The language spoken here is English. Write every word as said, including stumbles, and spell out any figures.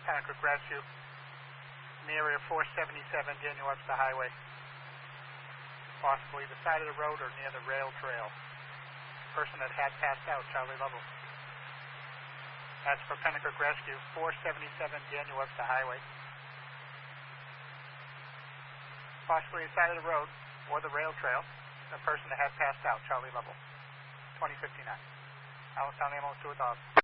Pennacrook Rescue, in the area four seventy-seven Daniel Webster Highway, possibly the side of the road or near the rail trail. Person that had passed out, Charlie Lovell. That's for Pennacrook Rescue, four seventy-seven Daniel Webster Highway, possibly the side of the road or the rail trail. The person that had passed out, Charlie Lovell, twenty fifty-nine. Allenstown Ambulance to a dog.